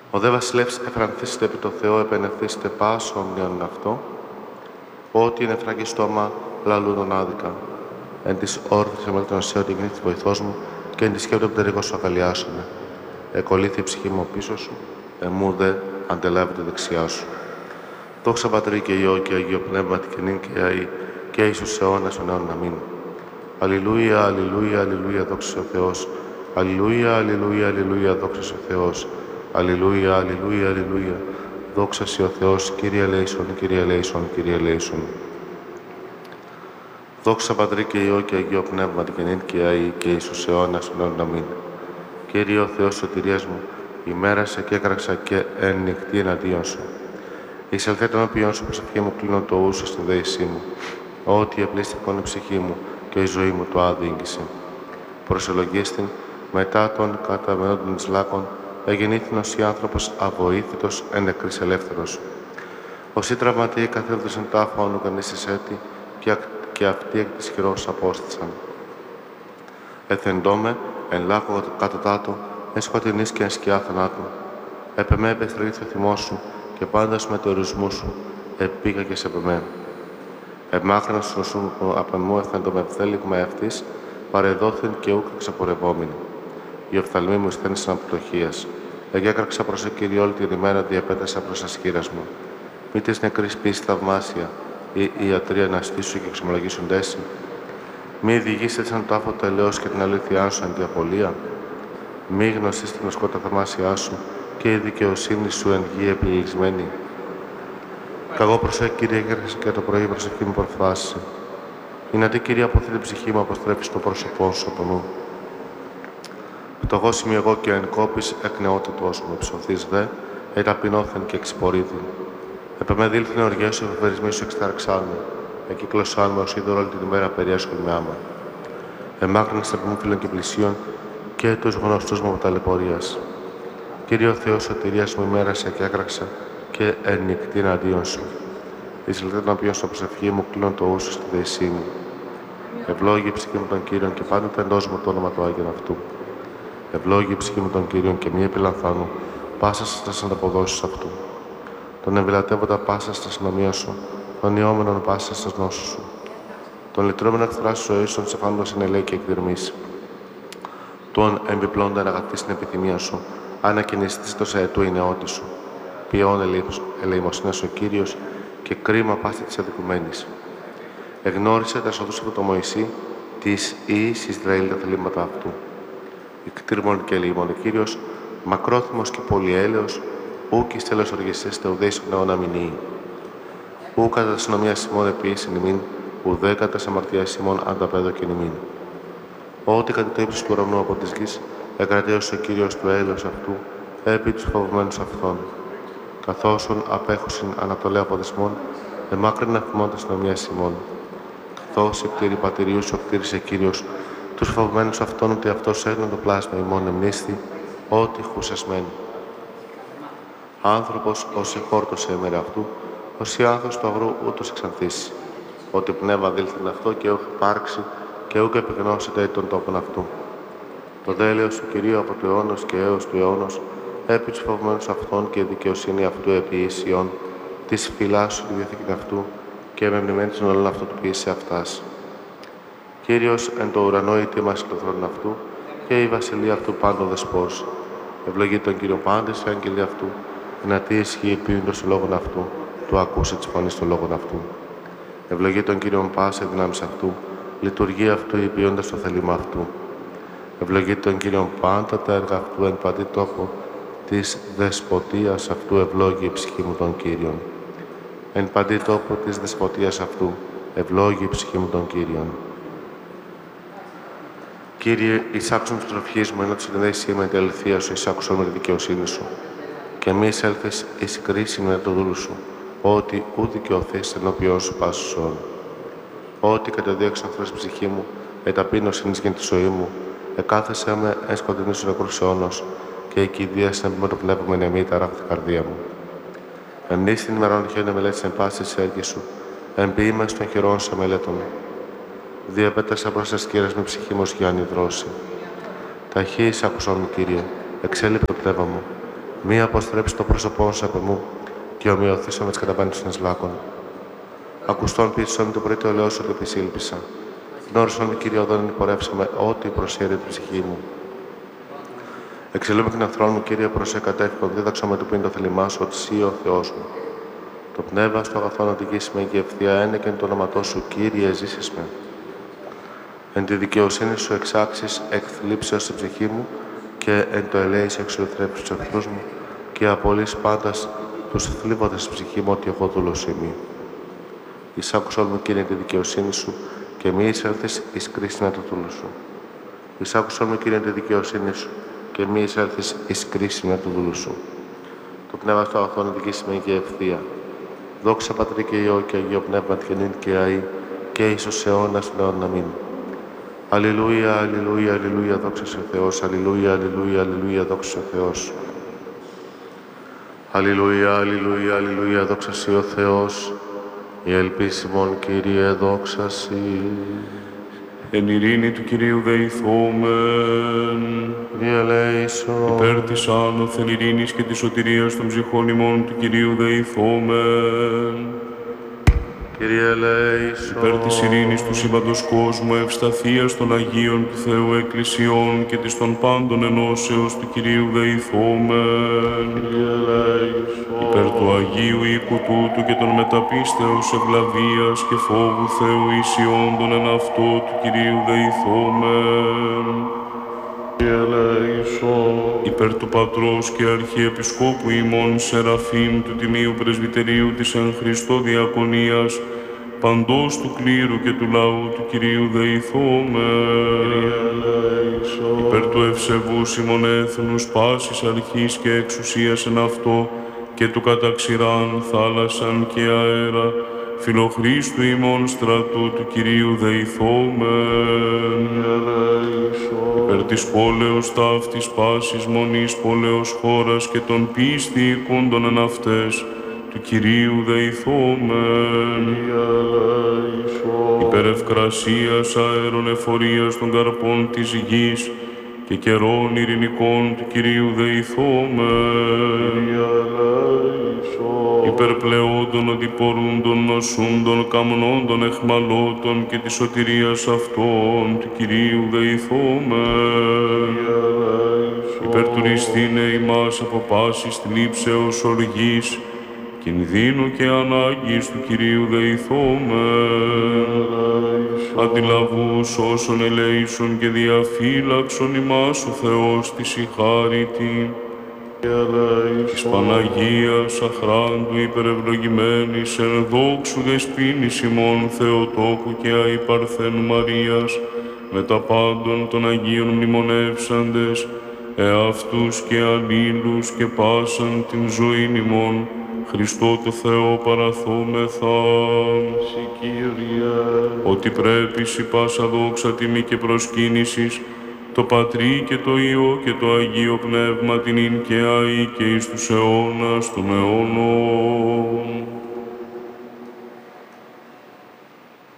Ο δε βασιλεύς εφρανθήσετε επί το Θεό, επενεθήσετε πάσο ομνίον αυτό, ότι είναι φραγή στόμα λαλούντον άδικα. Εν της όρθης εμέλτων σε ότι γεννήθης βοηθός μου, και εν της σκέπτων πτερίγος σου αγαλιάσομαι. Εκολύθη η ψυχή μου πίσω σου, εμού δε αντελάβει δεξιά σου. Δόξα Πατρί και Υιό και Αγίο Πνεύματι και νυν και αεί και εις τους αιώνας των αιώνων. Αμήν. Αλληλούια, αλληλούια, αλληλούια, δόξα ο Θεός. Αλληλούια, αλληλούια, αλληλούια, δόξα ο Θεός. Αλληλούια, αλληλούια, αλληλούια, δόξα ο Θεός. Κύριε ελέησον, Κύριε ελέησον, Κύριε ελέησον. Δόξα Πατρί και Υιό και Αγίο Πνεύματι και νυν και αεί και εις τους αιώνας των αιώνων. Αμήν. Κύριε ο Θεός σωτηρίας μου, ημέρασε και έκραξα και εν νυχτή εναντίον σου. Εισελθέ τον οποίον σου προσευχή μου, κλείνω το ούσο στην δέησή μου. Ότι επλήστηκον η ψυχή μου και η ζωή μου το άδειγγισε. Προσελογίστην μετά των καταμένων της λάκων, εγεννήθην ως ή άνθρωπος αβοήθητος εν νεκρής ελεύθερος. Ως ή τραυματίοι καθέλθουσαν τάφα όνου κανείς εις έτη, και αυτοί εκ της χειρός απόστησαν. Εθεντώμε εν λάκκο κατωτάτου, εν σκοτεινής και εν σκιά θανάτου. Επ' εμέ επεστρελήθη ο θυμός σου, και πάντας με το ορισμού σου επήγα και σε επ' εμέ. Εμάχραν σου νοσούν απ' εμού εθέντομαι ευθέλιγμα αυτής, παρεδόθην και ούκ εξαπορευόμενη. Οι οφθαλμοί μου σθένησαν από πτωχίας. Εγέκραξα προς το Κύριο όλη την ημέρα, διαπέτασα προς ασχήρας μου. Μη της νεκρής πίστη θαυμάσια, ή ιατρία να στήσου και εξομολογήσουν τέσσι. Μη διηγήσετε σαν το άφωτο ελαιός και την αλήθειά σου εν τη απολία. Μη γνωστείς την οσκότα θαυμάσια σου και η δικαιοσύνη σου εν γη επιλυσμένη. Καγώ προσέ, Κύριε, έγερχεσαι και το πρωί προσευχή μου προφθάσει. Είναι αντί, Κύριε, αποθεί την ψυχή μου, αποστρέφεις το πρόσωπό σου από νου. Πτωχός είμαι εγώ και εν κόπης εκ νεότητός μου, ψωθείς δε, εταπεινώθεν και εξυπορήθην. Επ' εμέ δήλθεν οργές σου, εφευρισμοί σου εξταρξάν με. Εκύκλωσάν με ως είδωρο όλη την ημέρα περιέσχον με άμα. Εμάκρυνε στα μου φίλων και πλησίων και τους γνωστούς μου από ταλαιπωρίας. Κύριε ο Θεός σωτηρίας μου, ημέρασε και έκραξα και εν νυχτή εναντίον σου. Εισελθέ τον οποίον στο προσευχή μου, κλείνω το ούσο στη δεησή μου. Ευλόγη η ψυχή μου των Κύριων και πάντοτε εντός μου το όνομα του Άγιον αυτού. Ευλόγη η ψυχή μου των Κύριων και μη επιλανθάνω, πάσα στα ανταποδόσεις αυτού. Τον εμβηλατεύοντα πάσα στα συνομία σου, τον ιόμενον πάσα στα νόσου σου. Τον λυτρώμενο εχθρά σου ζωή σου, σεφάνοντα συνελέει και εκδηρμής. Τον εμπιπλώντα αγαθή στην επιθυμία σου, ανακοινιστή το σε ετού η νεότη σου. Ποιόν ελεημοσύνη ο Κύριος και κρίμα πάστη τη αδικουμένη. Εγνώρισε τα σώδους από το Μωυσή, της Ιης Ισραήλ τα θελήματα αυτού. Ικτήρμον και ελεημον ο Κύριος, μακρόθυμος και πολυέλεος, ούκ εις τέλος οργιστές θεουδέης αιώνα μηνύει. Ού κατά τα συνομία Σιμών επίησιν ημίν, ουδέ κατά τα αμαρτία Σιμών ανταπέδοκεν ημίν. Ό,τι κατά το ύψος του ουρανού από της γης, εκρατέωσε ο Κύριος του έλεος αυτού, επί τους φοβμένους αυτών. Καθώσον απέχουσιν ανατολέ από δεσμών, εμάκρυν αφημών τα συνομία Σιμών. Καθώς η κτήρη πατηριού σου κτήρισε Κύριος, τους φοβμένους αυτών, ότι αυτός έγινε το πλάσμα ημών εμνίσθη, ό,τι χουσασμένοι. Άνθρωπος, ως εχόρτωσε ημέρα αυτού, ως η άνθος του αγρού ούτως εξανθήσει. Ότι πνεύμα δήλθεν αυτό και ούκ υπάρξει και ούκ επιγνώσεται τον τόπον αυτού. Το δέλεος του Κυρίου από του αιώνος και έως του αιώνος, επί τους φοβμένους αυτών και η δικαιοσύνη αυτού επί Ισιών, της φυλάς σου τη διαθήκη αυτού και μεμνημένη των όλων αυτού του ποιήσε αυτάς. Κύριος εν το ουρανό ητή μας το θρόνο αυτού και η βασιλεία αυτού πάντων δεσπός. Ευλογεί τον Κύριο πάντες, οι άγγελοι αυτού, δυνατή ισχύει ποιούντος του λόγων αυτού, του ακούσε της φωνής των λόγων αυτού. Ευλογεί τον Κύριον πάσα δυνάμεις αυτού, λειτουργεί αυτού ποιώντας το θέλημα αυτού. Ευλογεί τον Κύριον πάντα τα έργα αυτού εν παντή τόπο, της δεσποτείας αυτού ευλόγει η ψυχή μου τον Κύριον. Εν παντή τόπο της δεσποτείας αυτού ευλόγει η ψυχή μου τον Κύριον. Κύριε, εισάξον της τροφής μου, ενώ τη συνδέησή με την αληθεία σου, εισάξον με τη δικαιοσύνη σου. Και μη εισέλθεις εις κρίση με το δούλου σου, ότι ού δικαιωθείς ενώπιόν σου πάσου όν. Ότι κατεδίωξαν θρας ψυχή μου, εταπείνωσιν εις γεν τη ζωή μου, εκάθεσέ με εν σκοτεινή σου νεκρούς αιώνος, και η κηδεία με το πνεύμα με εμή ταράχθη καρδία μου. Εμνείς την ημερών χιόνια μελέτης εν πάση της έργης σου, εμποιήμας των χειρών σε μελέτων. Διαπέτασα προς τας σκύρας με ψυχή μου ως Γιάννη δρόση. Ταχύς άκουσον μου, Κύριε, εξέλιπε το πνεύμα μου. Μη αποστρέψει το πρόσωπό σου από μου και ομοιωθήσω με τις καταπάνησης των εσλάκων. Ακουστών πίσω το πρωί το ελαιό σου και επισήλπισα. Γνώρισον, Κύριε, οδόν υπορεύσαμε ό,τι προσχέρει την ψυχή μου. Εξελούμε την εχθρόν μου, Κύριε, προς εκατεύχον, δίδαξα με του πίν το θέλημά σου, ότι εσύ ο Θεός μου. Το πνεύμα στο αγαθόν οδηγήσει με και ευθεία ένεκεν το όνοματό σου, Κύριε, ζήσεις με. Εν τη δικαιοσύνη σου εξάξεις εκθλίψεως στην ψυχή μου και εν το ελέης εξολυθρέψεις τους εχθρούς μου και απολύς πάντας τους θλίβοντες στην ψυχή μου ότι εγώ δούλος ημί. Εισάκουσον μου, Κύριε, τη δικαιοσύνη σου και μη εισέλθεις εις κρίσιν του δούλου σου. Εισάκουσον μου, Κύριε, τη δικαιοσύνη σου και μη εισέλθεις εις κρίσιν του δούλου σου. Το πνεύμα στο αγαθόν οδηγήσει με και ευθεία. Δόξα Πατρί και Υιό και Αγίο Πνεύμα τυχενήν και αεί και εις ως αιώνας των αιώνων. Αμήν. Αλληλούια, αλληλούια, αλληλούια, δόξα σε Θεός. Αλληλούια, αλληλούια, αλληλούια, δόξα σε Θεός. Αλληλούια, αλληλούια, αλληλούια, δόξα σε ο Θεός. Η ελπίσιμον, Κύριε, δόξα σε. Εν ειρήνη του Κυρίου δεηθόμεν. Κύριε ελέησον. Υπέρ της άνωθεν ειρήνης και της σωτηρίας των ψυχών ημών του Κυρίου δεηθόμεν. Κύριε ελέησον. Υπέρ της ειρήνης του σύμπαντος κόσμου, ευσταθίας των Αγίων του Θεού Εκκλησιών και της των πάντων ενώσεως του Κυρίου δεηθόμεν. Κύριε ελέησον. Υπέρ του Αγίου οίκου τούτου και των μεταπίστεως ευλαβίας και φόβου Θεού ισιόντων εν αυτό του Κυρίου δεηθόμεν. Κύριε ελέησον. Υπέρ του Πατρός και Αρχιεπισκόπου ημών Σεραφείμ του Τιμίου Πρεσβυτερίου της εν Χριστώ Διακονίας, παντός του κλήρου και του λαού του Κυρίου δεηθόμεν. Υπέρ του ευσεβούς ημών έθνους πάσης αρχής και εξουσίας εν αυτό και του καταξηράν θάλασσαν και αέρα, φιλοχρίστου ημών στρατού του Κυρίου δεηθόμεν. Υπέρ της πόλεως ταύτης πάσης μονής πόλεως χώρας και των πίστη οίκοντων εν αυτές του Κυρίου δεηθόμεν. Υπέρ ευκρασίας αέρων εφορίας των καρπών της γης και καιρών ειρηνικών του Κυρίου δεηθόμεν. Υπέρ πλεόντων οδηπορούντων νοσούντων καμνόντων εχμαλώτων και της σωτηρίας αυτών του Κυρίου δεηθόμεν. Υπέρ τουριστήνε ημάς από πάσης θλίψεως οργής, κινδύνου και ανάγκης του Κυρίου δεηθόμεν. Αντιλαβούς όσων ελέησον και διαφύλαξον ημάς ο Θεός της η χάριτη. Της Παναγίας αχράντου υπερευλογημένης εν δόξου δεσποίνης ημών Θεοτόκου και αϊπαρθένου Μαρίας, με τα πάντων των Αγίων μνημονεύσαντες, εαυτούς και αλλήλους και πάσαν την ζωήν ημών, Χριστό το Θεό παραθόμεθα. Συ Κύριε. Ότι πρέπει σοι πάσα δόξα τιμή και προσκύνησης, το Πατρί και το Υιό και το Αγίο Πνεύμα την ειν και αεί και εις τους αιώνας των αιώνων.